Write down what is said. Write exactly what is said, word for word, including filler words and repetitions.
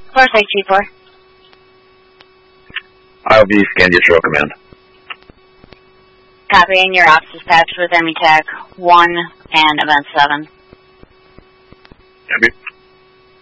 Force eight two four. I O B scan Distro Command. Copying your ops dispatch with M E T A C one and Event seven. Copy.